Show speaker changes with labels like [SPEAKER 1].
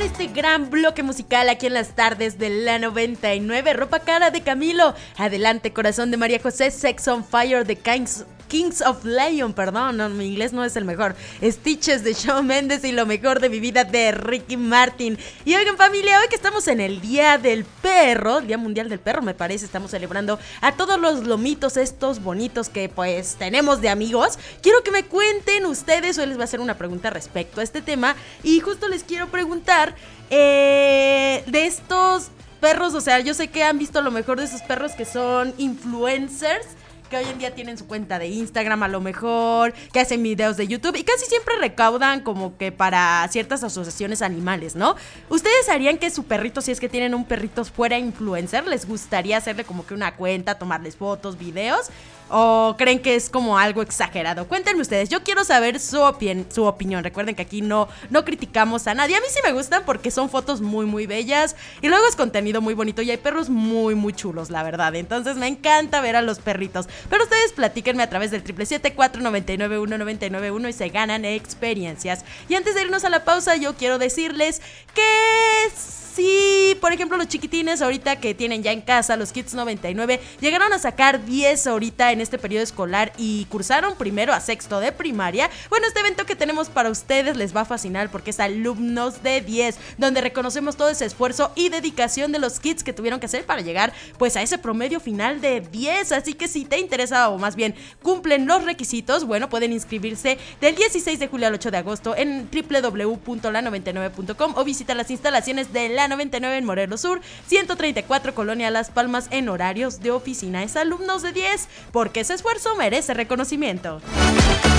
[SPEAKER 1] este gran bloque musical aquí en las tardes de la 99. Ropa Cara de Camilo, Adelante Corazón de María José, Sex on Fire de Kings of Leon, perdón, no, mi inglés no es el mejor. Stitches de Shawn Mendes y Lo Mejor de Mi Vida de Ricky Martin. Y oigan, familia, hoy que estamos en el Día del Perro, el Día Mundial del Perro, me parece, estamos celebrando a todos los lomitos estos bonitos que pues tenemos de amigos. Quiero que me cuenten ustedes, hoy les voy a hacer una pregunta respecto a este tema y justo les quiero preguntar de estos perros, o sea, yo sé que han visto a lo mejor de esos perros que son influencers, que hoy en día tienen su cuenta de Instagram a lo mejor, que hacen videos de YouTube y casi siempre recaudan como que para ciertas asociaciones animales, ¿no? ¿Ustedes harían que su perrito, si es que tienen un perrito, fuera influencer? ¿Les gustaría hacerle como que una cuenta, tomarles fotos, videos? ¿O creen que es como algo exagerado? Cuéntenme ustedes, yo quiero saber su opinión. Recuerden que aquí no criticamos a nadie. A mí sí me gustan porque son fotos muy muy bellas y luego es contenido muy bonito y hay perros muy muy chulos, la verdad. Entonces me encanta ver a los perritos. Pero ustedes platíquenme a través del 777-499-1991 y se ganan experiencias. Y antes de irnos a la pausa, yo quiero decirles que sí, por ejemplo, los chiquitines ahorita que tienen ya en casa, los Kids 99, llegaron a sacar 10 ahorita en este periodo escolar y cursaron primero a sexto de primaria. Bueno, este evento que tenemos para ustedes les va a fascinar porque es Alumnos de 10, donde reconocemos todo ese esfuerzo y dedicación de los kids que tuvieron que hacer para llegar pues a ese promedio final de 10. Así que si te interesa o más bien cumplen los requisitos, bueno, pueden inscribirse del 16 de julio al 8 de agosto en www.la99.com o visitar las instalaciones de La 99 en Morelos Sur, 134 Colonia Las Palmas en horarios de oficina. Es Alumnos de 10, porque ese esfuerzo merece reconocimiento.